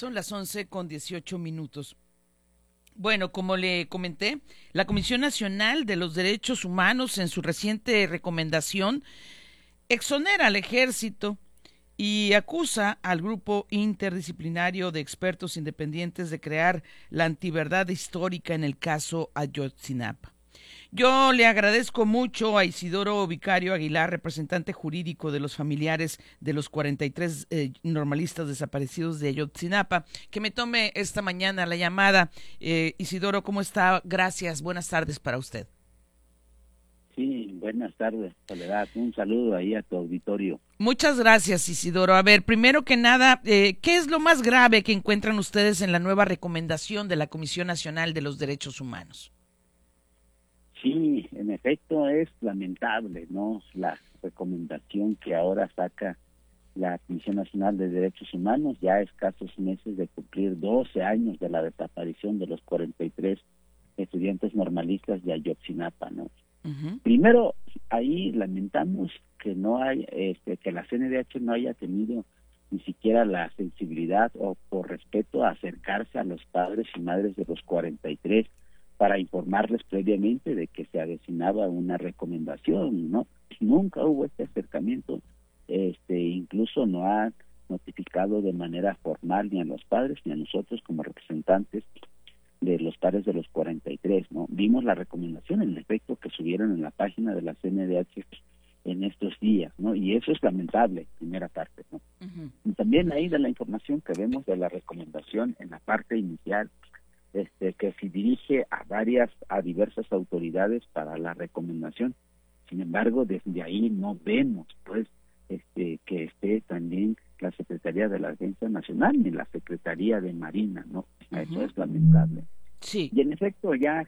Son las 11:18. Bueno, como le comenté, la Comisión Nacional de los Derechos Humanos en su reciente recomendación exonera al ejército y acusa al grupo interdisciplinario de expertos independientes de crear la antiverdad histórica en el caso Ayotzinapa. Yo le agradezco mucho a Isidoro Vicario Aguilar, representante jurídico de los familiares de los 43 normalistas desaparecidos de Ayotzinapa, que me tome esta mañana la llamada. Isidoro, ¿cómo está? Gracias, buenas tardes para usted. Sí, buenas tardes, Soledad. Un saludo ahí a tu auditorio. Muchas gracias, Isidoro. A ver, primero que nada, ¿qué es lo más grave que encuentran ustedes en la nueva recomendación de la Comisión Nacional de los Derechos Humanos? Sí, en efecto es lamentable, ¿no? La recomendación que ahora saca la Comisión Nacional de Derechos Humanos, ya a escasos meses de cumplir 12 años de la desaparición de los 43 estudiantes normalistas de Ayotzinapa, ¿no? Uh-huh. Primero, ahí lamentamos que no hay, que la CNDH no haya tenido ni siquiera la sensibilidad o por respeto a acercarse a los padres y madres de los 43 para informarles previamente de que se avecinaba una recomendación, ¿no? Nunca hubo este acercamiento, incluso no ha notificado de manera formal ni a los padres ni a nosotros como representantes de los padres de los 43, ¿no? Vimos la recomendación, en efecto, que subieron en la página de la CNDH en estos días, ¿no? Y eso es lamentable, primera parte, ¿no? Uh-huh. Y también ahí de la información que vemos de la recomendación en la parte inicial, que se dirige a diversas autoridades para la recomendación. Sin embargo, desde ahí no vemos, pues, que esté también la Secretaría de la Defensa Nacional ni la Secretaría de Marina, ¿no? Uh-huh. Eso es lamentable. Sí. Y en efecto, ya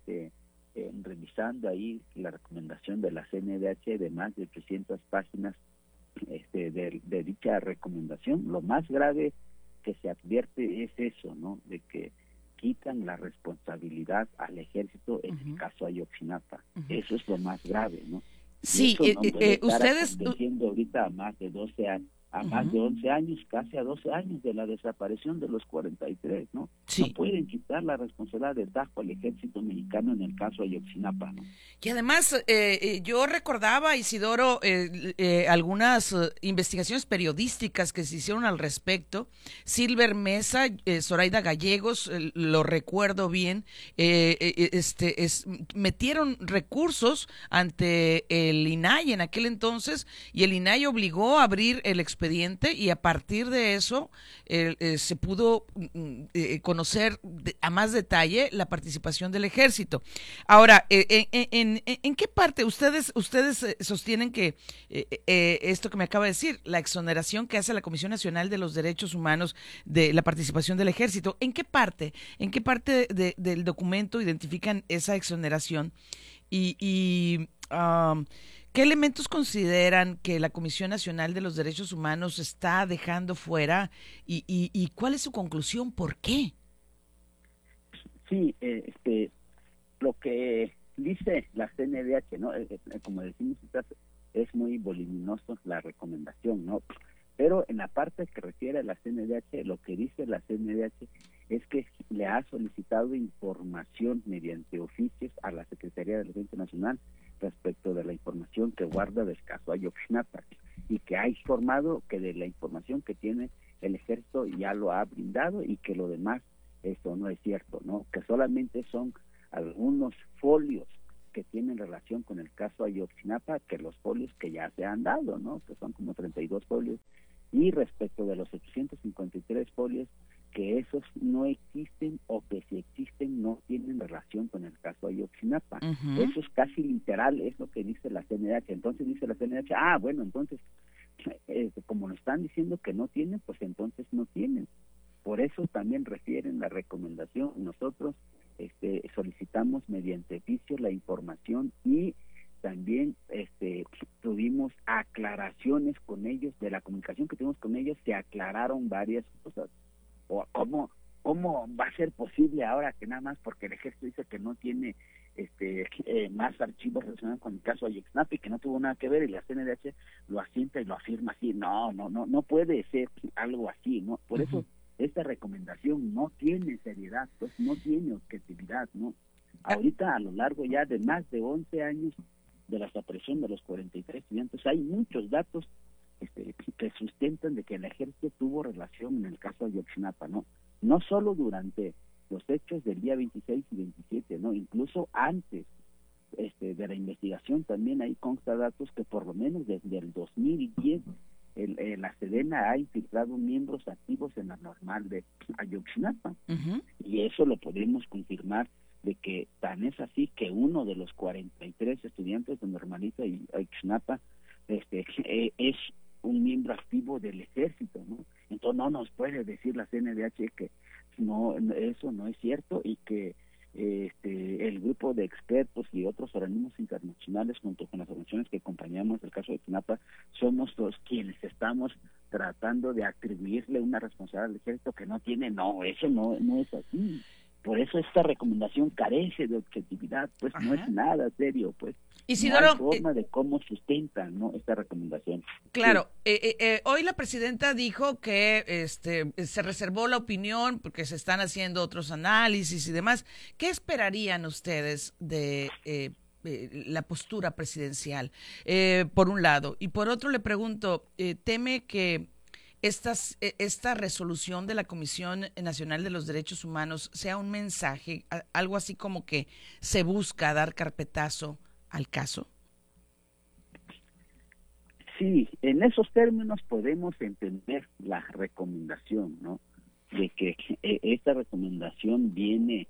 revisando ahí la recomendación de la CNDH de más de 300 páginas de dicha recomendación, lo más grave que se advierte es eso, ¿no? De que quitan la responsabilidad al ejército en Uh-huh. el caso Ayotzinapa. Uh-huh. Eso es lo más grave, ¿no? Sí, y eso no puede estar ustedes... aconteciendo ahorita a más de 12 años, a más Uh-huh. de 11 años, casi a 12 años de la desaparición de los 43, ¿no? Sí. No pueden quitar la responsabilidad del tajo al ejército mexicano en el caso Ayotzinapa, ¿no? Y además, yo recordaba, Isidoro, algunas investigaciones periodísticas que se hicieron al respecto. Silver Mesa, Zoraida Gallegos, lo recuerdo bien, metieron recursos ante el INAI en aquel entonces, y el INAI obligó a abrir el expediente, y a partir de eso se pudo conocer a más detalle la participación del ejército. Ahora, ¿en qué parte ustedes sostienen que esto que me acaba de decir, la exoneración que hace la Comisión Nacional de los Derechos Humanos de la participación del ejército, en qué parte del documento identifican esa exoneración? ¿Qué elementos consideran que la Comisión Nacional de los Derechos Humanos está dejando fuera y cuál es su conclusión? ¿Por qué? Sí, lo que dice la CNDH, ¿no? Como decimos, es muy voluminoso la recomendación, ¿no? Pero en la parte que refiere a la CNDH, lo que dice la CNDH es que le ha solicitado información mediante oficios a la Secretaría de Defensa Nacional respecto de la información que guarda del caso Ayotzinapa, y que ha informado que de la información que tiene el ejército ya lo ha brindado y que lo demás, esto no es cierto, ¿no? Que solamente son algunos folios que tienen relación con el caso Ayotzinapa, que los folios que ya se han dado, ¿no? Que son como 32 folios, y respecto de los 853 folios, que esos no existen, o que si existen no tienen relación con el caso Ayotzinapa. Uh-huh. Eso es casi literal, es lo que dice la CNDH. Entonces dice la CNDH, bueno, entonces, como nos están diciendo que no tienen, pues entonces no tienen. Por eso también refieren la recomendación. Nosotros solicitamos mediante oficio la información, y también tuvimos aclaraciones con ellos. De la comunicación que tuvimos con ellos se aclararon varias cosas. O cómo va a ser posible ahora que nada más porque el ejército dice que no tiene más archivos relacionados con el caso Ayotzinapa y que no tuvo nada que ver, y la CNDH lo asienta y lo afirma así. No puede ser algo así, ¿no? Por eso esta recomendación recomendación no tiene seriedad, pues no tiene objetividad, ¿no? Ahorita, a lo largo ya de más de 11 años de la desaparición de los 43 estudiantes, hay muchos datos que sustentan de que el ejército tuvo relación en el caso de Ayotzinapa, ¿no? No solo durante los hechos del día 26 y 27, ¿no? Incluso antes de la investigación también ahí consta datos que por lo menos desde el 2010 la Sedena ha infiltrado miembros activos en la normal de Ayotzinapa. Y eso lo podemos confirmar, de que tan es así que uno de los 43 estudiantes de Normalita y Ayotzinapa es un miembro activo del ejército, ¿no? Entonces no nos puede decir la CNDH que no, eso no es cierto, y que el grupo de expertos y otros organismos internacionales, junto con las organizaciones que acompañamos el caso de Ayotzinapa, somos los quienes estamos tratando de atribuirle una responsabilidad al ejército que no tiene. No, eso no es así. Por eso esta recomendación carece de objetividad, pues. Ajá. No es nada serio, pues. Isidoro, no hay forma de cómo sustentan, ¿no?, esta recomendación. Claro, sí. Hoy la presidenta dijo que se reservó la opinión porque se están haciendo otros análisis y demás. ¿Qué esperarían ustedes de la postura presidencial, por un lado? Y por otro le pregunto, ¿teme que esta resolución de la Comisión Nacional de los Derechos Humanos sea un mensaje, algo así como que se busca dar carpetazo al caso? Sí, en esos términos podemos entender la recomendación, ¿no? De que esta recomendación viene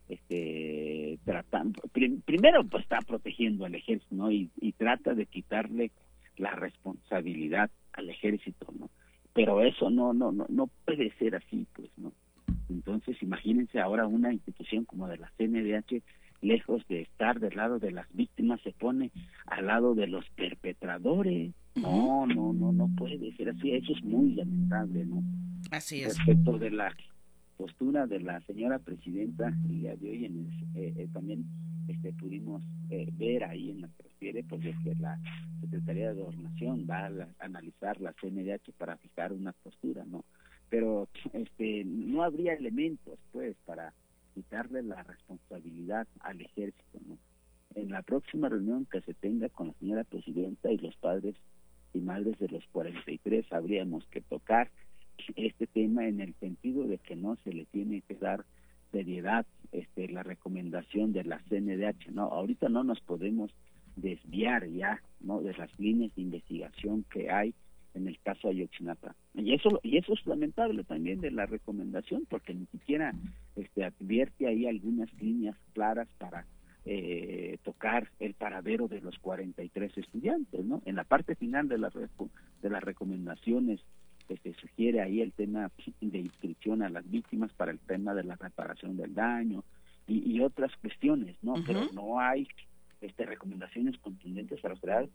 tratando, primero pues está protegiendo al ejército, ¿no? Y trata de quitarle la responsabilidad al ejército, ¿no? Pero eso no puede ser así, pues, ¿no? Entonces, imagínense ahora una institución como de la CNDH, lejos de estar del lado de las víctimas, se pone al lado de los perpetradores. No puede ser así. Eso es muy lamentable, ¿no? Así es. Respecto de la postura de la señora presidenta, el día de hoy también pudimos ver ahí en la que refiere, pues, de que la Secretaría de Gobernación va a analizar la CNDH para fijar una postura, ¿no? Pero no habría elementos, pues, para quitarle la responsabilidad al ejército, ¿no? En la próxima reunión que se tenga con la señora presidenta y los padres y madres de los 43, habríamos que tocar este tema en el sentido de que no se le tiene que dar seriedad la recomendación de la CNDH, ¿no? Ahorita no nos podemos desviar ya, ¿no?, de las líneas de investigación que hay en el caso Ayotzinapa. Y eso es lamentable también de la recomendación, porque ni siquiera advierte ahí algunas líneas claras para tocar el paradero de los 43 estudiantes, ¿no? En la parte final de las recomendaciones se sugiere ahí el tema de inscripción a las víctimas para el tema de la reparación del daño y otras cuestiones, ¿no? Uh-huh. Pero no hay recomendaciones contundentes a la sociedad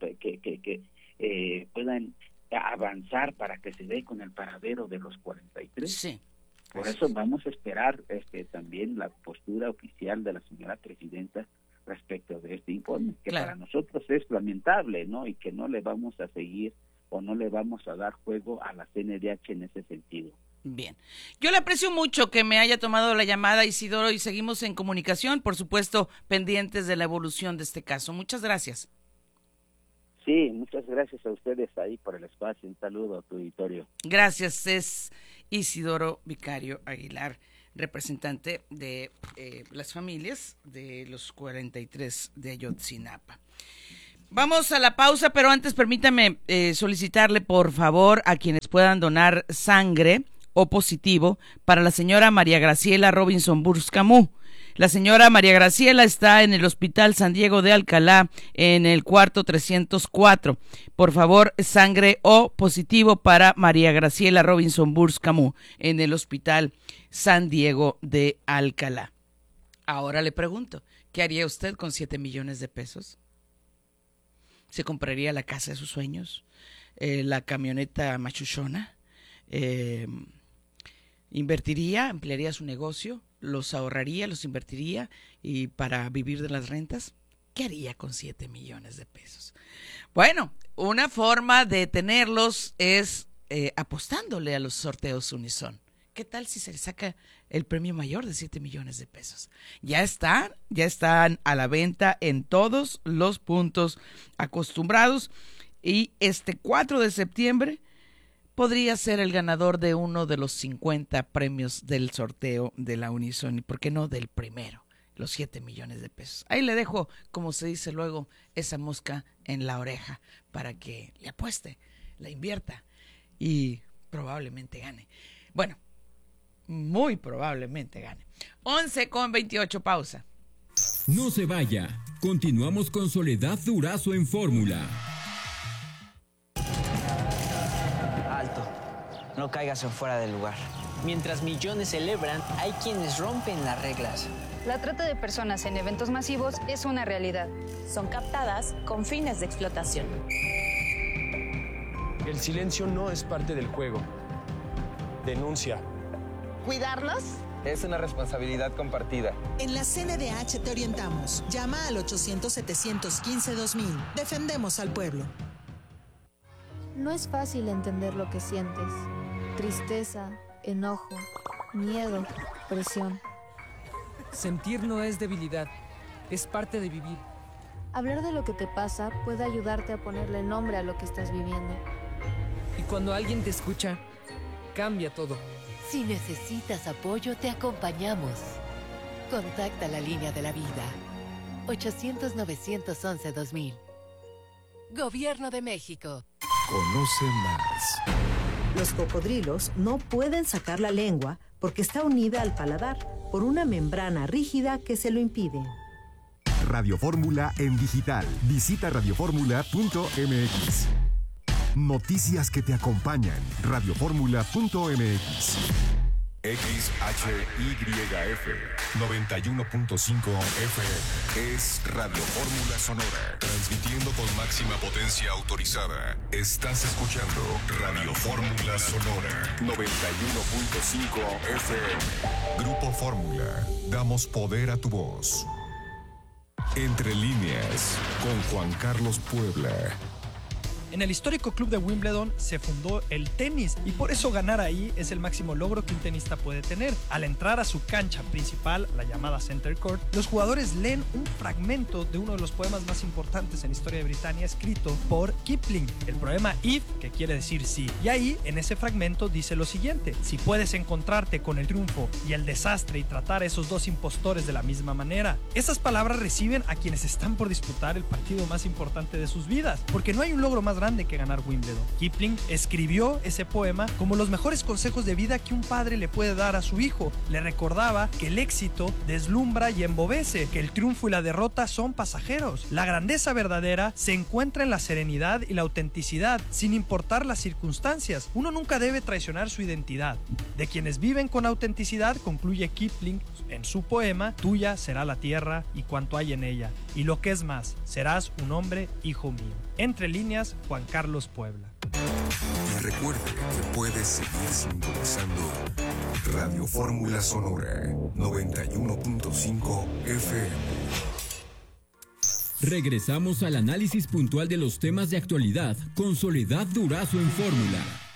que puedan avanzar para que se dé con el paradero de los 43. Sí. Por eso vamos a esperar también la postura oficial de la señora presidenta respecto de este informe, que claro, para nosotros es lamentable, ¿no? Y que no le vamos a seguir o no le vamos a dar juego a la CNDH en ese sentido. Bien. Yo le aprecio mucho que me haya tomado la llamada, Isidoro, y seguimos en comunicación, por supuesto, pendientes de la evolución de este caso. Muchas gracias. Sí, muchas gracias a ustedes ahí por el espacio. Un saludo a tu auditorio. Gracias. Es Isidoro Vicario Aguilar, representante de las familias de los 43 de Ayotzinapa. Vamos a la pausa, pero antes permítame solicitarle, por favor, a quienes puedan donar sangre o positivo para la señora María Graciela Robinson Burz-Camus. La señora María Graciela está en el Hospital San Diego de Alcalá, en el cuarto 304. Por favor, sangre O positivo para María Graciela Robinson Burz-Camus en el Hospital San Diego de Alcalá. Ahora le pregunto, ¿qué haría usted con 7 millones de pesos? ¿Se compraría la casa de sus sueños? ¿La camioneta machuchona? ¿Invertiría? ¿Ampliaría su negocio? ¿Los ahorraría? ¿Los invertiría? ¿Y para vivir de las rentas? ¿Qué haría con 7 millones de pesos? Bueno, una forma de tenerlos es apostándole a los sorteos Unison, ¿qué tal si se le saca el premio mayor de 7 millones de pesos? Ya están a la venta en todos los puntos acostumbrados y este 4 de septiembre podría ser el ganador de uno de los 50 premios del sorteo de la Unison y, ¿por qué no, del primero? Los 7 millones de pesos. Ahí le dejo, como se dice luego, esa mosca en la oreja para que le apueste, la invierta y probablemente gane. Bueno, muy probablemente gane. 11:28, pausa. No se vaya. Continuamos con Soledad Durazo en Fórmula. Alto. No caigas en fuera del lugar. Mientras millones celebran, hay quienes rompen las reglas. La trata de personas en eventos masivos es una realidad. Son captadas con fines de explotación. El silencio no es parte del juego. Denuncia. ¿Cuidarnos? Es una responsabilidad compartida. En la CNDH te orientamos. Llama al 800-715-2000. Defendemos al pueblo. No es fácil entender lo que sientes. Tristeza, enojo, miedo, presión. Sentir no es debilidad, es parte de vivir. Hablar de lo que te pasa puede ayudarte a ponerle nombre a lo que estás viviendo. Y cuando alguien te escucha, cambia todo. Si necesitas apoyo, te acompañamos. Contacta la línea de la vida. 800-911-2000. Gobierno de México. Conoce más. Los cocodrilos no pueden sacar la lengua porque está unida al paladar por una membrana rígida que se lo impide. Radio Fórmula en digital. Visita radioformula.mx. Noticias que te acompañan. radioformula.mx. XHYF 91.5 FM es Radio Fórmula Sonora, transmitiendo con máxima potencia autorizada. Estás escuchando Radio Fórmula Sonora 91.5 FM. Grupo Fórmula, damos poder a tu voz. Entre líneas, con Juan Carlos Puebla. En el histórico club de Wimbledon se fundó el tenis y por eso ganar ahí es el máximo logro que un tenista puede tener. Al entrar a su cancha principal, la llamada Center Court, los jugadores leen un fragmento de uno de los poemas más importantes en la historia de Britania, escrito por Kipling, el poema If, que quiere decir sí. Y ahí, en ese fragmento, dice lo siguiente: si puedes encontrarte con el triunfo y el desastre y tratar a esos dos impostores de la misma manera. Esas palabras reciben a quienes están por disputar el partido más importante de sus vidas, porque no hay un logro más grande que ganar Wimbledon. Kipling escribió ese poema como los mejores consejos de vida que un padre le puede dar a su hijo. Le recordaba que el éxito deslumbra y embobece, que el triunfo y la derrota son pasajeros. La grandeza verdadera se encuentra en la serenidad y la autenticidad, sin importar las circunstancias. Uno nunca debe traicionar su identidad. De quienes viven con autenticidad, concluye Kipling en su poema, tuya será la tierra y cuanto hay en ella. Y lo que es más, serás un hombre, hijo mío. Entre líneas, Juan Carlos Puebla. Y recuerde que puedes seguir sintonizando Radio Fórmula Sonora 91.5 FM. Regresamos al análisis puntual de los temas de actualidad con Soledad Durazo en Fórmula.